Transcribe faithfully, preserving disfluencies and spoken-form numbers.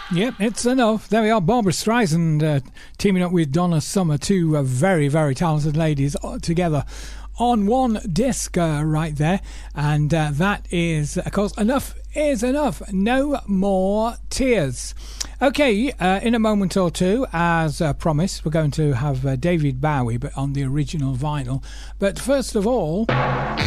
Yep, it's enough. There we are. Barbara Streisand uh, teaming up with Donna Summer, two uh, very, very talented ladies uh, together on one disc uh, right there. And uh, that is, of course, Enough is Enough. No More Tears. Okay, uh, in a moment or two, as uh, promised, we're going to have uh, David Bowie, but on the original vinyl. But first of all...